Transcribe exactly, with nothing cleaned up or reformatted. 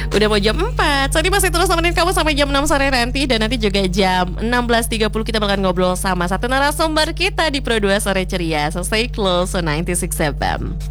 Udah mau jam empat. Sani masih terus nemenin kamu sampai jam enam sore nanti. Dan nanti juga jam enam belas tiga puluh kita bakalan ngobrol sama satu narasumber kita di Pro dua Sore Ceria. So stay close on sembilan puluh enam F M.